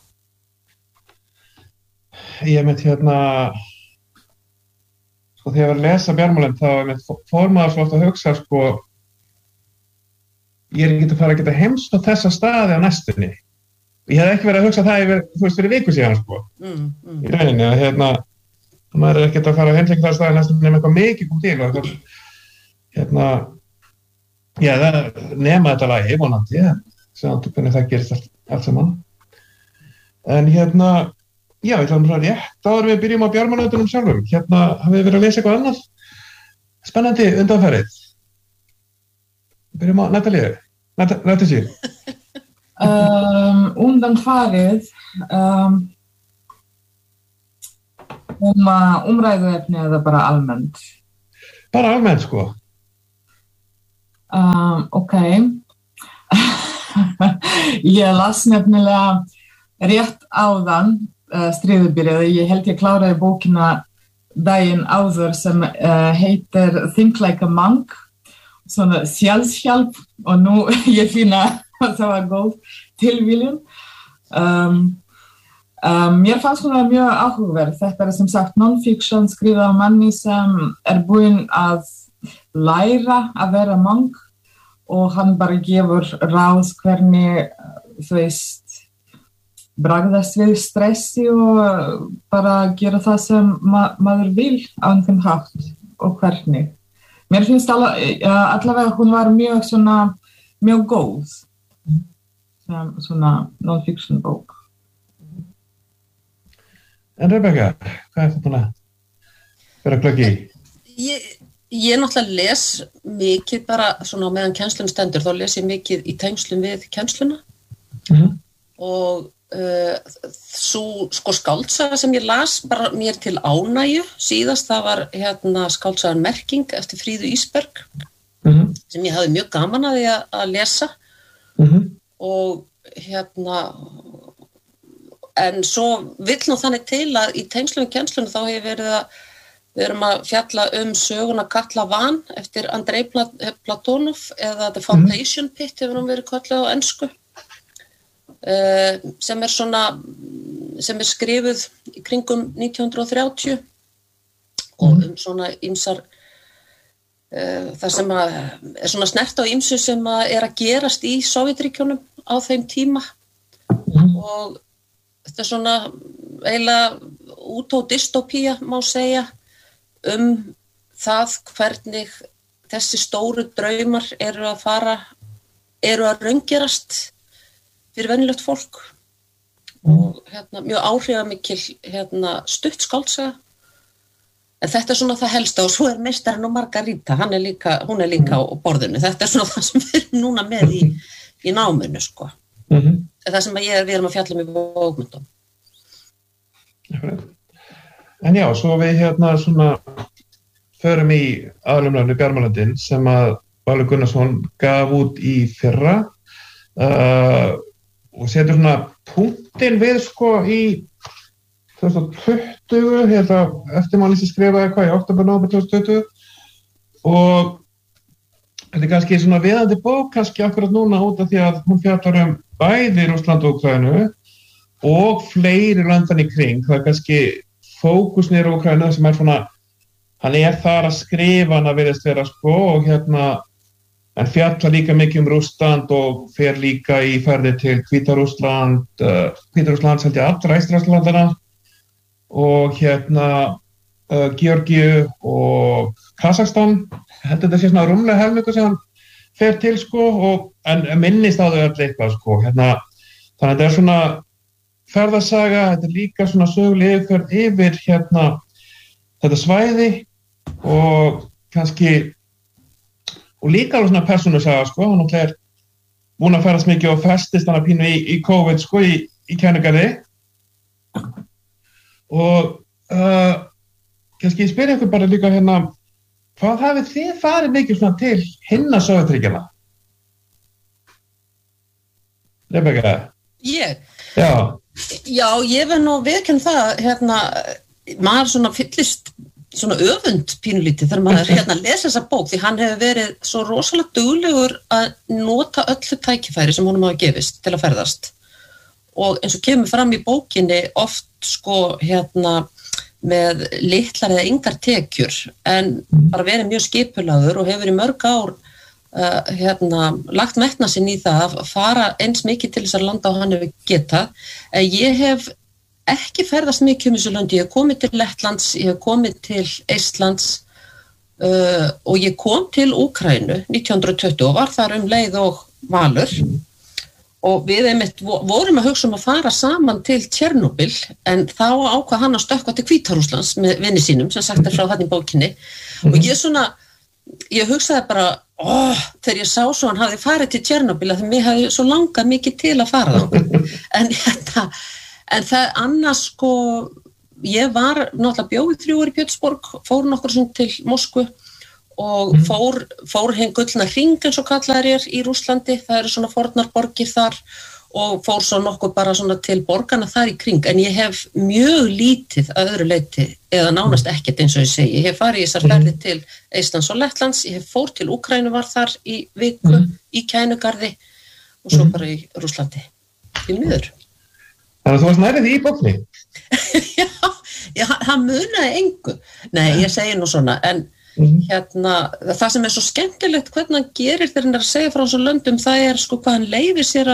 Ég þegar ég var að lesa Bjarmálinn þá fór maður svo oft að hugsa ég er ekki að fara að geta heimst á þessa staði á næstunni. Ég hef ekki verið að hugsa það fyrir viku síðan í rauninni að maður er ekki að fara að heimsækja það staði á næstunni nema eitthvað mikið kom til og það nema þetta lagi vonandi sem hvernig það gerist allt saman. En já, ég ætla að rétt áður við byrjum á Bjarmálautunum sjálfum. Hafið þið verið að lesa eitthvað annað? spennandi undanfarið. Byrjum á Natalíu. Natalíu. Undanfarið umræðuefni eða bara almennt? Bara almennt, sko. Ok. Ég las nefnilega rétt áðan stríðubyrjaði. Ég held ég kláraði bókina daginn áður sem heitir Think Like a Monk, svona sjálfshjálp og nú ég finna að það var góð tilviljun. Mér fannst hún mjög áhugaverð. Þetta sem sagt non-fiction skrifað af manni sem búinn að læra að vera monk og hann bara gefur ráð hvernig, þú veist, bragðast við stressi og bara gera það sem maður vil á einhvern hátt og hvernig. Mér finnst allavega hún var mjög góð sem svona non-fiction bók. En Rebecca, hvað þetta búin að vera glöggi í? Ég náttúrulega les mikið bara svona meðan kennslun stendur, þá les ég mikið í tengslum við kennsluna og svo sko skáldsaga sem ég las bara mér til ánægju síðast, það var skáldsagan Merking eftir Fríðu Ísberg sem ég hafði mjög gaman að því að lesa og en svo vill nú þannig til að í tengslum við kennsluna þá hefur verið að við erum að fjalla söguna Katla Van eftir Andrei Platonov eða The Foundation Pit hefur hún verið kölluð á ensku sem sem skrifuð í kringum 1930 og svona ýmsar það sem svona snert á ýmsu sem að gerast í Sovétríkjunum á þeim tíma og þetta svona eiginlega útódystopía má segja það hvernig þessi stóru draumar eru að raungerast fyrir venjulegt fólk og mjög áhrifamikil stutt skáldsaga en þetta svona það helsta og svo meistarinn og Margarita, hún er líka á borðinu, þetta svona það sem við erum núna með í náminu sko það sem við erum að fjalla með bókmyndum. En já, svo við svona förum í aðalumræðinu Bjarmalandinn sem að Valur Gunnarsson gaf út í fyrra og setur svona punktinn við sko í 2020 eftirmáli sem skrifaði í október, nóvember 2020 og þetta kannski svona viðandi bók kannski akkurat núna út af því að hún fjallar bæði Rússland og Úkraínu og fleiri lönd í kring. Það kannski fókusn í Úkraínu sem svona hann þar að skrifa hann að virðist vera sko og en fjallar líka mikið Rússland og fer líka í ferði til Hvíta-Rússland held ég allra Eystrasaltslandana og Georgíu og Kazakstan. Þetta sé svona rúmlega helmingur sem hann fer til sko en minnist á þau öll eitthvað sko. Þannig að þetta svona ferðasaga, þetta líka svona söguleg yfirferð yfir þetta svæði og kannski og líka alveg svona persónusaga sko, hann búin að ferðast mikið og festist hann að pínu í COVID sko í Kænugarði og kannski ég spyr ykkur bara líka hvað hafið þið farið mikið svona til hinna Sovétríkjanna? Rebecca? Ég? Já. Já, ég verð nú viðurkenna það, maður svona fyllist svona öfund pínulítið þegar maður lesa þessa bók því hann hefur verið svo rosalega duglegur að nota öllu tækifæri sem honum hafa gefist til að ferðast og eins og kemur fram í bókinni oft sko með litlar eða engar tekjur en bara verið mjög skipulagður og hefur í mörg ár lagt metna sinn í það að fara eins mikið til þessar landa og hann hefur getað. Ég hef ekki ferðast mikið þessu landi, ég hef komið til Lettlands, ég hef komið til Eistlands og ég kom til Úkraínu 1920 og var þar leið og Valur og við einmitt vorum að hugsa að fara saman til Tjernobyl en þá ákvað hann að stökkva til Hvíta-Rússlands með vini sínum sem sagt frá þarna í bókinni og ég svona ég hugsaði bara, þegar ég sá svo hann hafði farið til Tjernobyl að mér hafði svo langað mikið til að fara þá. En það annars sko, ég var náttúrulega bjóð 3 ár í Pétursborg, fór nokkur til Moskvu og fór heim gullna hring eins og kallaðir í Rússlandi, það eru svona fornar borgir þar og fór svo nokkuð bara svona til borgarna þar í kring, en ég hef mjög lítið að öðru leyti, eða nánast ekkert eins og ég segi, ég hef farið í þessar ferðir til Eistlands og Lettlands, ég hef fór til Úkraínu var þar í viku, í Kænugarði og svo bara í Rússlandi, til miður. Þannig að þú varst nærið í bókni? Já, það munaði engu. Nei, ég segi nú svona, en það sem svo skemmtilegt hvernig hann gerir þegar hann að segja frá svo löndum, það sko hvað hann leyfir sér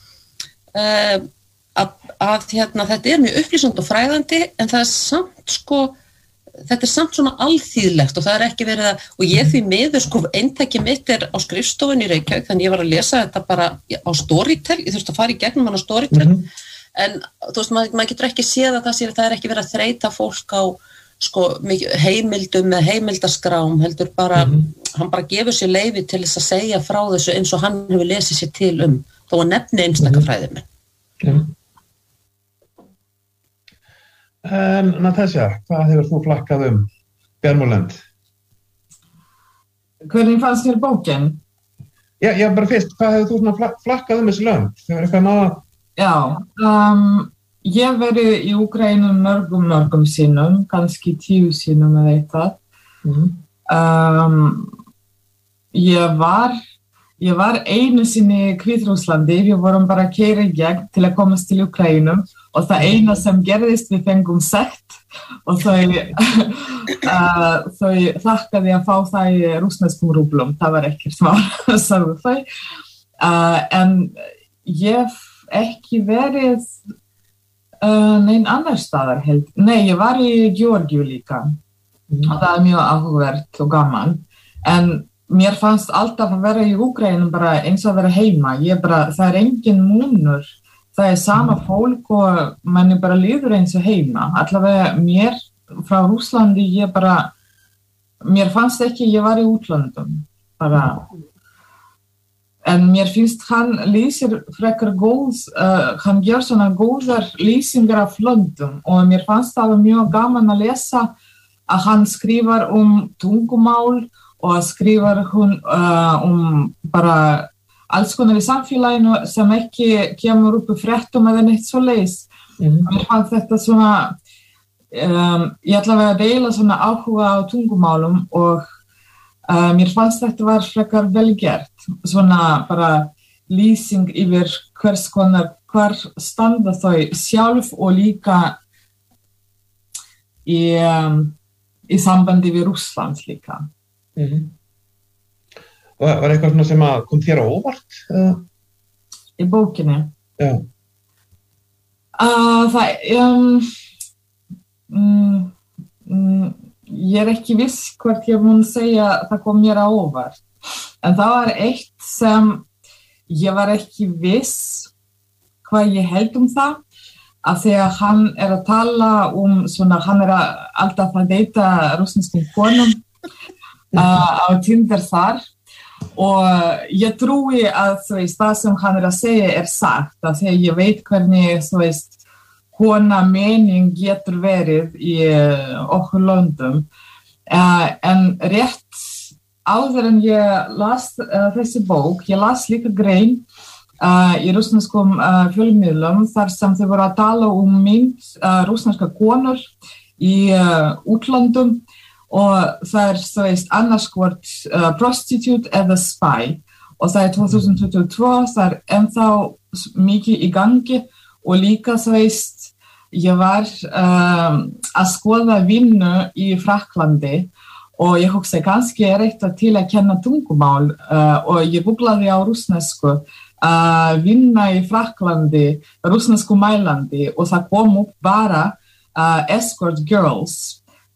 að þetta mjög upplýsandi og fræðandi, en það samt sko, þetta samt svona alþýðlegt og það ekki verið að, og ég því miður sko, eintæki mitt á skrifstofunni í Reykjavík, þannig ég var að lesa þetta bara á Storytel, ég þurfti að fara í gegnum hann á Storytel, en þú veist, maður getur ekki séð að það ekki verið að þreyta fólk á sko, heimildum með heimildaskrám, heldur bara, hann bara gefur sér leyfi til þess að segja frá þessu eins og hann hefur lesið sér til þó að nefni einstaka fræðimenn. Natasja, hvað hefur þú flakkað Bjarmalönd? Hvernig fannst þér bókin? Já, bara fyrst, hvað hefur þú flakkað þessi lönd? Hefur eitthvað náða? Já, ég hef verið í Úkraínu mörgum sinnum, kannski 10 sinnum eða eitthvað. Ég var einu sinni í Hvítrússlandi, við vorum bara að keyra í gegn til að komast til Úkraínu og það eina sem gerðist, við fengum sekt og þau þakkaði að fá það í rússneskum rúblum, það var ekkert mál, sagði þau. En ég hef ekki verið neinn annar staðar held. Nei, ég var í Georgíu líka og það mjög áhugavert og gaman, en mér fannst alltaf að vera í Úkraínu bara eins og að vera heima. Það engin munur, það sama fólk og manni bara líður eins og heima. Allavega mér frá Rússlandi, mér fannst ekki ég var í útlöndum bara. En mér finnst hann lýsir frekar hann gjör svona góðar lýsingar af löndum og mér fannst það mjög gaman að lesa að hann skrifar tungumál og skrifar hún bara alls konar í samfélaginu sem ekki kemur upp í fréttum eða neitt svoleiðis. Mér fannst þetta svona, ég ætla að deila svona áhuga á tungumálum og mér fannst þetta var frekar vel gert. Svona bara lýsing yfir hvar standa þau sjálf og líka í sambandi við Rússland líka. Var eitthvað svona sem kom þér á óvart? Í bókinni? Já. Ég ekki viss hvort ég mun segja það kom mér á óvart. En það var eitt sem ég var ekki viss hvað ég held það, að þegar hann að tala svona, hann alltaf að deyta rússneskum konum á Tinder þar og ég trúi að það sem hann að segja sagt, að þegar ég veit hvernig kona mening getur verið í okkur löndum, en rétt áður en ég las þessi bók, ég las líka grein í rússneskum fjölmiðlum þar sem þau voru að tala mynd rússneska konur í útlöndum og það annars hvort prostitute eða spy og það 2022, það ennþá mikið í gangi og líka ég var að skoða vinnu í Frakklandi og ég hugsaði kannski eitthvað til að kenna tungumál og ég googlaði á rússnesku vinna í Frakklandi, rússnesku mælandi og það kom upp bara escort girls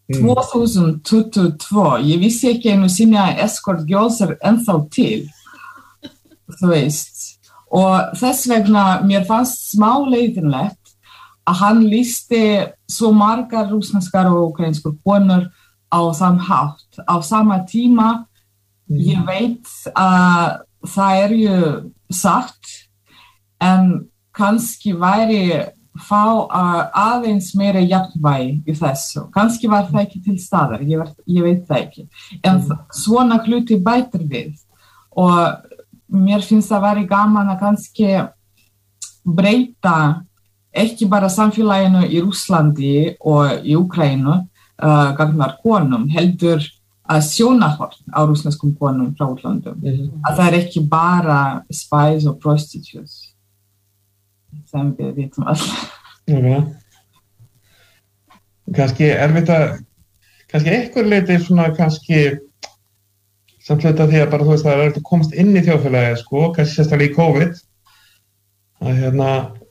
2022. Ég vissi ekki einu sinni að escort girls ennþá til, þú veist. Og þess vegna mér fannst smá leiðinlegt að hann lýsti svo margar rússneskar og ukrainskar konur á þann hátt. Á sama tíma Ég veit að það ju satt, en kannski væri fá aðeins meira jafnvægi í þessu. Kannski var það ekki til staðar, ég veit það ekki. En svona hluti bætir við. Og mér finnst það væri gaman að kannski breyta ekki bara samfélaginu í Rússlandi og í Úkraínu gagnvart konum, heldur að sjónarhorn á rússneskum konum frá útlandum. Að það ekki bara spies og prostitutes. Sem við vitum allir. Kannski erfitt að kannski einhver leiti svona kannski samt hluta því að bara þú veist það erfitt að komast inn í þjóðfélagið sko, kannski sérstaklega í COVID að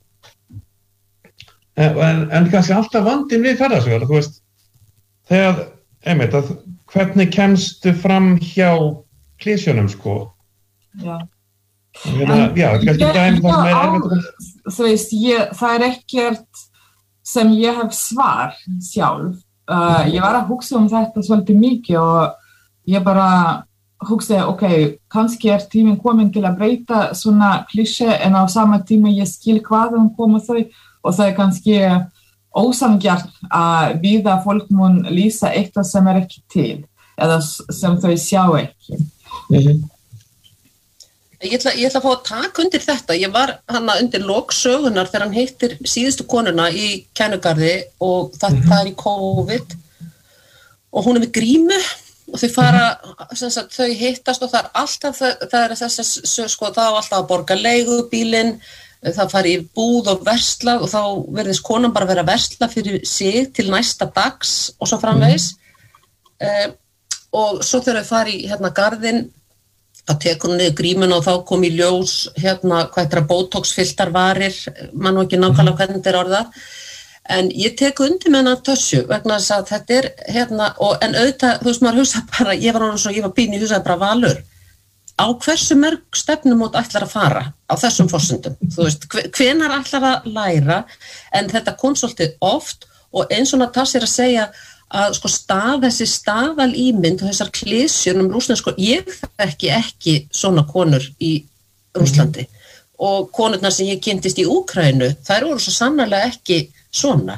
en kannski alltaf vandinn við ferðasögur, þú veist þegar, einmitt, að hvernig kemstu fram hjá klísjónum sko. Já. Kannski dæmi það sem erfitt þú veist, það ekkert sem ég hef svar sjálf. Ég var að hugsa þetta svolítið mikið og ég bara hugsaði, ok, kannski tíminn kominn til að breyta svona klísju en á sama tíma ég skil hvaðan koma þau og það kannski ósanngjarnt að víða fólk mun lýsa eitthvað sem ekki til eða sem þau sjá ekki. Ég ætla að fá að taka undir þetta. Ég var hana undir lok sögunar þegar hann hittir síðustu konuna í Kænugarði og það í COVID og hún með grímu og þau fara, sagt, þau hittast og það alltaf, það þess sko, það alltaf að borga leigubílinn, það fari í búð og versla og þá verðist konan bara vera að versla fyrir sig til næsta dags og svo framvegis og svo þegar þau fari í garðinn þá tekur hún niður grímuna og þá kom í ljós hvað þetta botox-fylltar varir, man nú ekki nákvæmlega hvernig þetta orðað, en ég tek undir með hana Tössu vegna þess að þetta en auðvitað, þú veist maður hugsa bara, ég var pín í hugsaði bara Valur, á hversu mörg stefnumót ætlar að fara á þessum forsendum, þú veist, hvenær ætlar að læra, en þetta kom svolítið oft og eins og Natasja að segja að sko þessi staðalímynd og þessar klísjur rússnesku, ég þekki ekki svona konur í Rússlandi og konurnar sem ég kynntist í Úkraínu, þær voru svo sannarlega ekki svona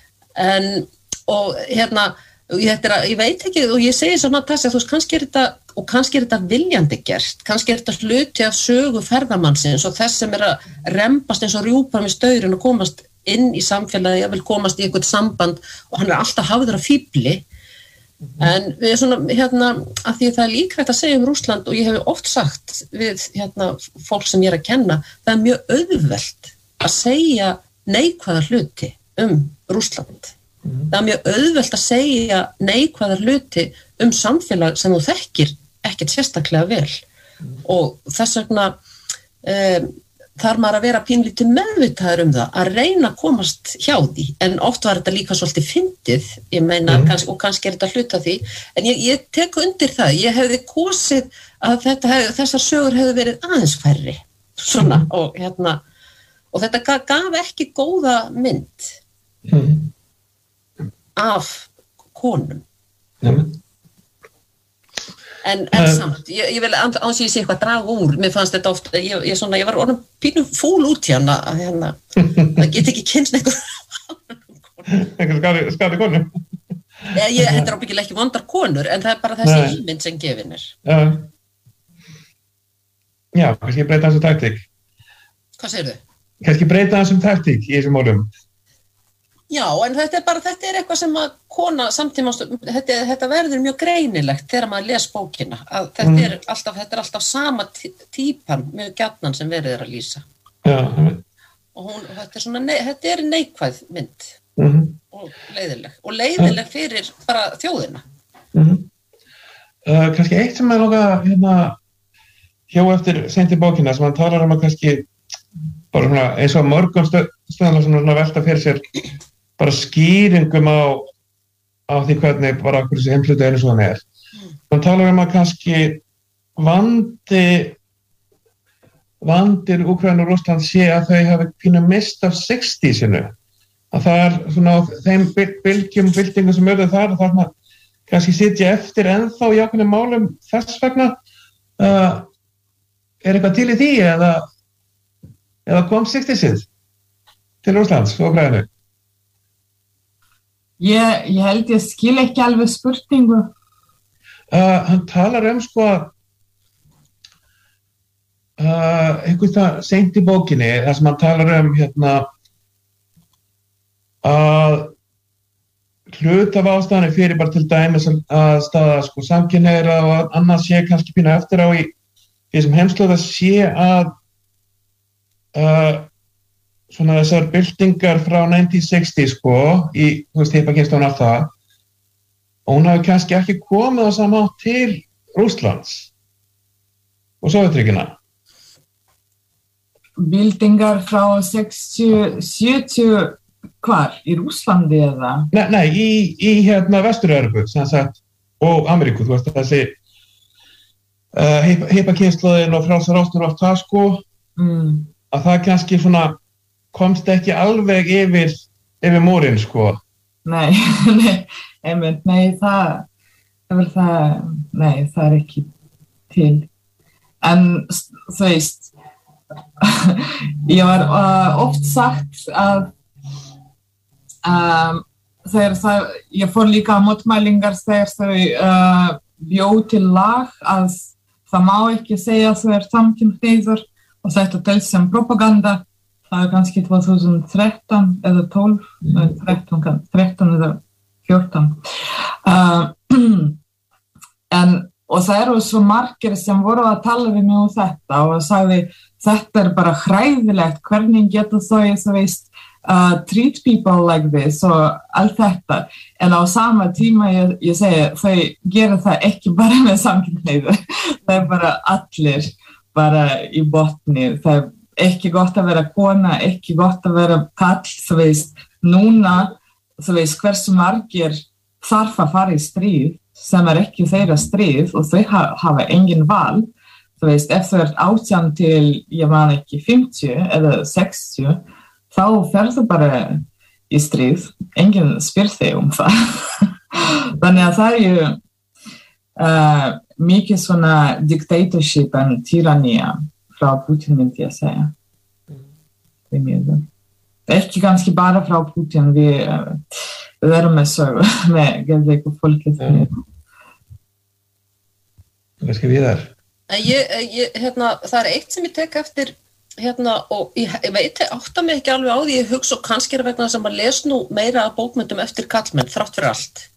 og ég veit ekki og ég segi svona Natasja, þú veist, kannski er þetta viljandi gert, kannski er þetta hluti af sögu ferðamannsins og þess sem að rembast eins og rjúpar með staurinn og komast inn í samfélagi, ég vil komast í eitthvað samband og hann alltaf hafður að fíbli en við svona að því það líkrægt að segja Rússland og ég hef oft sagt við fólk sem ég að kenna, það mjög auðvelt að segja neikvæða hluti Rússland það mjög auðvelt að segja neikvæða hluti samfélag sem þú þekkir ekkert sérstaklega vel og þess vegna þarf maður að vera pínlítið meðvitaður það, að reyna að komast hjá því, en oft var þetta líka svolítið fyndið, ég meina, kannski er þetta hluta því, en ég tek undir það, ég hefði kosið að þessar sögur hefði verið aðeins færri, svona, og þetta gaf ekki góða mynd af konum. En samt, ég vil áns ég sé eitthvað draga úr, mér fannst þetta oft, ég var orðin pínu fúl út hérna, það get ekki kynst einhver skadi konur. Þetta ábyggilega ekki vondar konur, en það bara þessi ímynd sem gefin Já, kannski breyta þessum taktík. Hvað segirðu? Kannski breyta þessum taktík í þessum málum. Já, en þetta er eitthvað sem að kona samtímans, þetta verður mjög greinilegt þegar maður les bókina, að þetta er alltaf sama típan mjög gjarnan sem verið að lýsa. Já, og þetta er neikvæð mynd og leiðileg fyrir bara þjóðina. Kannski eitt sem maður loka hjá eftir seint í bókina sem hann talar að kannski bara svona, eins og mörgum stöðum sem velta fyrir sér bara skýringum á því hvernig bara okkur þessi heimhluti einu svo hann Hann talar að kannski vandir Úkraínu og Rússland sé að þau hafi pínu mist af 60-sinu. Að það svona þeim byltingum sem eru þar þarna kannski sitja eftir ennþá í ákveðnum málum þess vegna eitthvað til í því eða kom Sigdísið til Rússlands og Úkraínu? Ég held ég skil ekki alveg spurningu. Hann talar sko einhvern það seint í bókinni þar sem hann talar að hlut af ástæðanum fyrir bara til dæmis að staða sko samkynhneigðra og annað sé kannski pínu eftir á í því sem heimsklöða sé að svona þessar byltingar frá 1960 sko í, þú veist, hippakynslóðin allt það og hún hafi kannski ekki komið á sama hátt til Rússlands og Sovétríkjanna. Byltingar frá 60, 70 hvar? Í Rússlandi eða? Nei, í Vestur-Evrópu sem sagt og Ameríku, þú veist þessi hippakynslóðin og frjálsar ástur og allt það sko að það kannski svona komst ekki alveg yfir múrin sko. Nei, það er ekki til. En þú veist, ég var oft sagt að ég fór líka á mótmælingar þegar þau bjó til lag að það má ekki segja að þau samkynhneigður og þetta telst sem propaganda. Það er kannski 2013 eða 12, 13 eða 14. Og það eru svo margir sem voru að tala við mig þetta og sagði þetta bara hræðilegt, hvernig getur þau, þú veist, treat people like this og allt þetta. En á sama tíma ég segi, þau gera það ekki bara með samkynhneigðir. Það er bara allir bara í botni. Það er ekki gott að vera kona, ekki gott að vera kall, þú veist, núna, þú veist, hversu margir þarf að fara í stríð sem er ekki þeirra stríð og þau hafa engin val, þú veist, ef þau ert 18 til, ég man ekki, 50 eða 60, þá ferðu bara í stríð, enginn spyr þig það. Þannig að það er mikið svona dictatorship en tyrannía frá Putin myndi ég segja. Ekki kannski bara frá Putin, við erum með geðveiku fólkið. Kannski víðar. Það er eitt sem ég tek eftir og ég veit átta mig ekki alveg á því, ég hugsa og kannski vegna sem að les nú meira af bókmyndum eftir kallmenn, þrátt fyrir allt.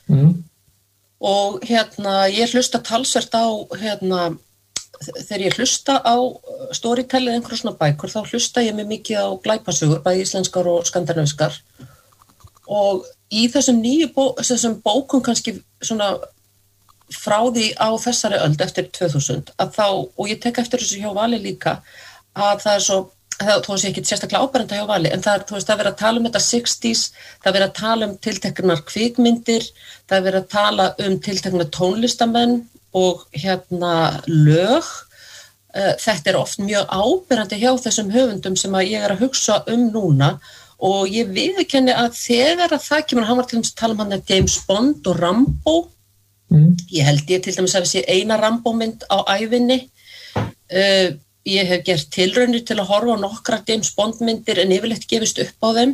Og ég hlusta talsvert á þegar ég hlusta á storytellið einhverjum svona bækur, þá hlusta ég mig mikið á glæpasögur, bæði íslenskar og skandinavískar. Og í þessum þessum bókum kannski svona frá því á þessari öld eftir 2000, og ég tek eftir þessu hjá Vali líka, að það er svo, þú veist ekki sérstaklega áberandi hjá Vali, en það er, þú veist, það er verið að tala þetta 60s, það er verið að tala tilteknar kvikmyndir, það er verið að tala tilteknar tónlistamenn, og lög. Þetta er oft mjög áberandi hjá þessum höfundum sem að ég er að hugsa núna og ég viðurkenni að þegar að það kemur, hann var til dæmis að tala hann James Bond og Rambo. Ég held ég til dæmis að sé eina Rambo-mynd á ævinni. Ég hef gert tilraunir til að horfa á nokkra James Bond-myndir en yfirleitt gefist upp á þeim.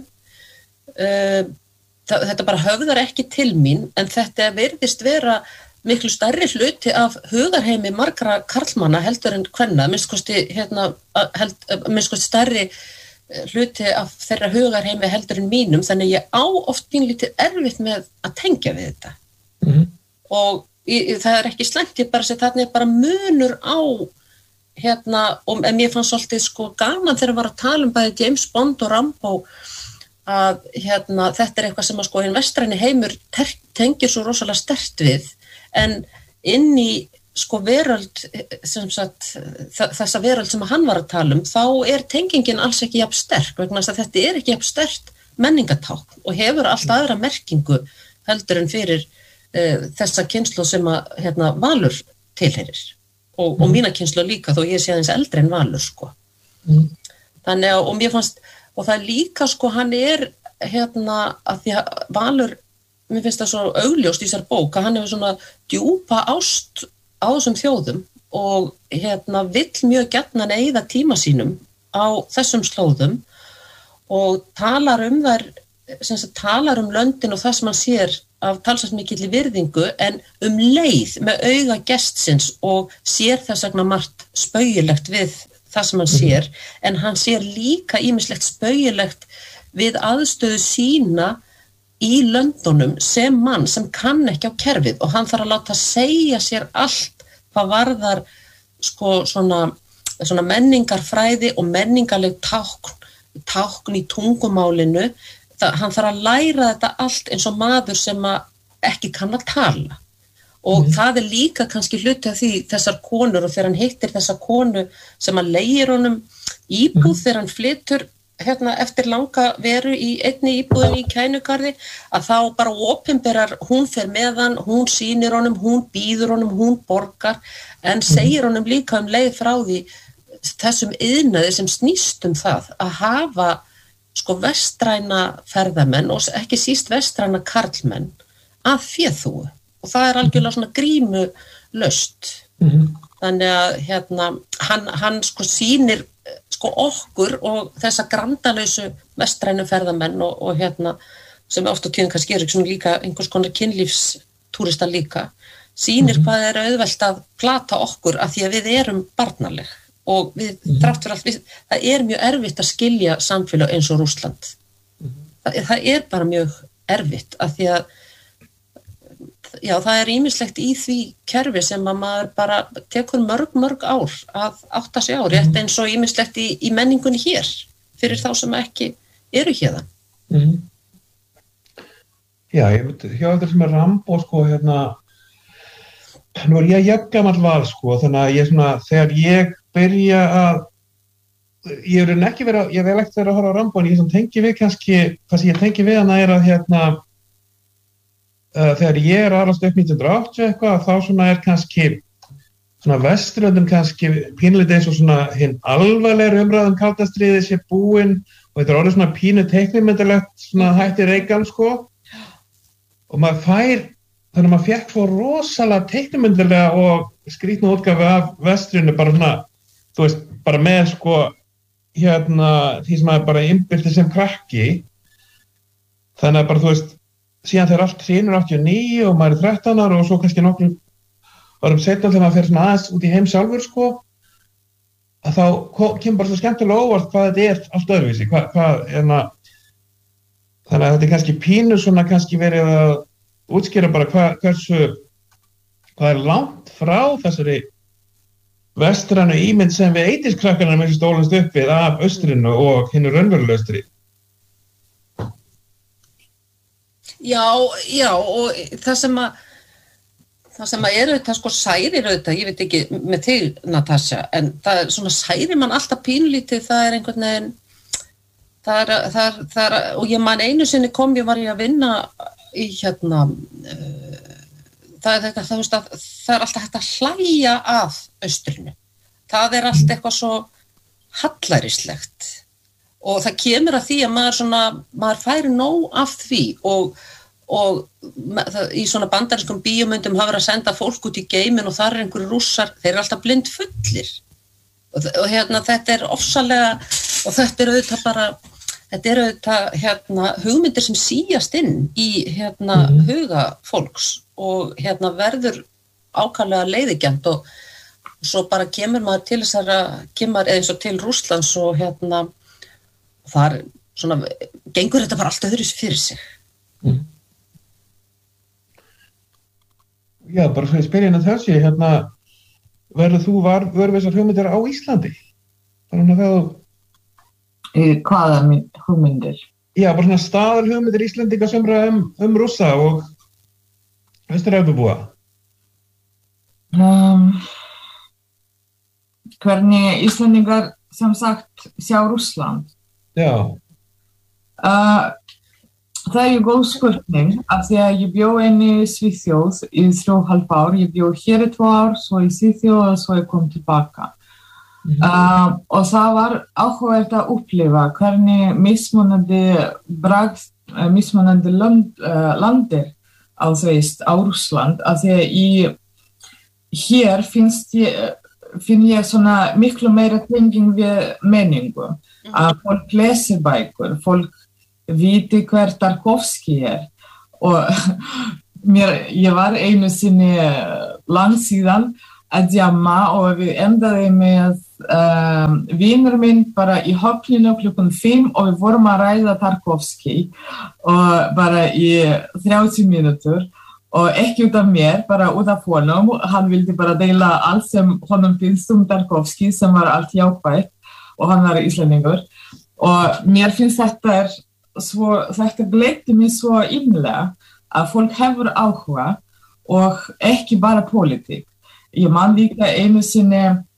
Þetta bara höfðar ekki til mín, en þetta virðist vera miklu stærri hluti af hugarheimi margra karlmanna heldur en kvenna, minnst kosti stærri hluti af þeirra hugarheimi heldur en mínum, þannig ég á oft pínlítið erfitt með að tengja við þetta. Og það er ekki slæmt, ég bara segi þarna er bara munur á en mér fannst svolítið sko gaman þegar var að tala bæði James Bond og Rambo að þetta er eitthvað sem að sko hinn vestræni heimur tengir svo rosalega sterkt við. En inn í sko veröld, sem sagt, þessa veröld sem hann var að tala þá er tengingin alls ekki jafn sterk, vegna þess að þetta er ekki jafn sterkt menningatákn og hefur allt aðra merkingu heldur en fyrir þessa kynslóð sem að Valur tilheyrir og mína kynslóð líka, þó ég sé aðeins eldri en Valur sko. Þannig að, og mér fannst, og það er líka sko, hann er að því að Valur, mér finnst það svo augljóst í þessar bók að hann hefur svona djúpa ást á þessum þjóðum og vill mjög gjarnan eyða tíma sínum á þessum slóðum og talar þær, talar löndin og það sem hann sér af talsvert mikilli virðingu en leið með auga gestsins og sér þess vegna margt spaugilegt við það sem hann sér en hann sér líka ýmislegt spaugilegt við aðstöðu sína í löndunum sem mann sem kann ekki á kerfið og hann þarf að láta segja sér allt hvað varðar svona menningarfræði og menningarleg tákn í tungumálinu. Hann þarf að læra þetta allt eins og maður sem ekki kann að tala og það líka kannski hluti af því þessar konur og þegar hann hittir þessa konu sem að leigir honum íbúð þegar hann flytur eftir langa veru í einni íbúðinni í Kænugarði að þá bara opinberar, hún fer með hann, hún sýnir honum, hún býður honum, hún borgar en segir honum líka leið frá því þessum iðnaði sem snýst það að hafa vestræna ferðamenn og ekki síst vestræna karlmenn að féþúfu og það algjörlega svona grímulaust. Þannig að hann sýnir okkur og þessa grandalausu vestrænu ferðamenn og sem oft á tíðum kannski svona líka einhvers konar kynlífstúrista líka sýnir hvað auðvelt að plata okkur af því að við erum barnaleg og við þrátt fyrir allt, það mjög erfitt að skilja samfélag eins og Rússland. Það bara mjög erfitt af því að það ýmislegt í því kerfi sem að maður bara tekur mörg ár að átta sig á, rétt eins og ýmislegt í menningunni hér fyrir þá sem ekki eru hérðan. Já, ég veit, hjá þetta sem Rambo nú ég jafngamall val þannig að ég þegar ég byrja að ég vil ekki vera að horfa á Rambo en ég tengi við kannski það sem ég tengi við hana að þegar ég alast upp 1980 eitthvað þá kannski Vesturlöndum kannski pínulítið eins og hinn alvarlegri umræðum kalda stríði sé búin og þetta orðið pínu teiknimyndalegt hætti Reagan og maður fær þannig að maður fékk svo rosalega teiknimyndalega og skrýtna útgáfu af vestrinu bara þú veist, bara með því sem maður bara innbyrti sem krakki þannig að bara þú veist síðan þegar allt hrynur 89 og maður 13 ára og svo kannski nokkrum árum seinna þegar maður fer aðeins út í heim sjálfur að þá kemur bara svo skemmtilega óvart hvað þetta allt öðruvísi þannig að þetta kannski pínu kannski verið að útskýra bara hvað langt frá þessari vestrænu ímynd sem við eitískrakkarnir með stólast upp við af austrinu og hinnu raunverulega austri. Já, og það sem auðvitað særir auðvitað, ég veit ekki með þig, Natasja, en það særir mann alltaf pínlítið, það einhvern veginn, og ég man einu sinni var ég að vinna í það alltaf hægt að hlæja að austrinu. Það allt eitthvað svo hallærislegt og það kemur að því að maður færi nóg af því og í svona bandarískum bíómyndum hafa verið að senda fólk út í geiminn og þar einhverjir Rússar, þeir alltaf blind fullir og þetta ofsalega og þetta auðvitað bara auðvitað hugmyndir sem síast inn í huga fólks og verður ákaflega leiðigjant og svo bara kemur maður til kemur eins og til Rússlands og þar gengur þetta bara allt öðru fyrir sig. Já, bara fyrir spyrjina þessi, verður þú vörfisar hugmyndir á Íslandi? Hvaða hugmyndir? Já, bara staðar hugmyndir Íslendinga sem Rússa og Vestur-Evrópubúa. Hvernig Íslendingar sem sagt sjá Rússland? Já. Það góð spurning af því að ég bjó í Svíþjóð í 3,5 ár. Ég bjó hér í 2 ár, svo í Svíþjóð og svo ég kom tilbaka. Og það var áhugavert að upplifa hvernig mismunandi landir á Rússland af því að hér finn ég svona miklu meira tenging við menningu, að fólk lesir bækur, fólk viti hver Tarkovskij og ég var einu sinni langt síðan að djamma og við endaði með vinur minn bara í hópninu klukkan 5 og við vorum að ræða Tarkovskij og bara í 30 mínútur og ekki út af mér, bara út af honum, hann vildi bara deila allt sem honum finnst Tarkovskij sem var allt jákvætt og hann var íslendingur og mér finnst þetta gleyti mig svo innlega að fólk hefur áhuga og ekki bara pólitík. Ég man líka einu sinni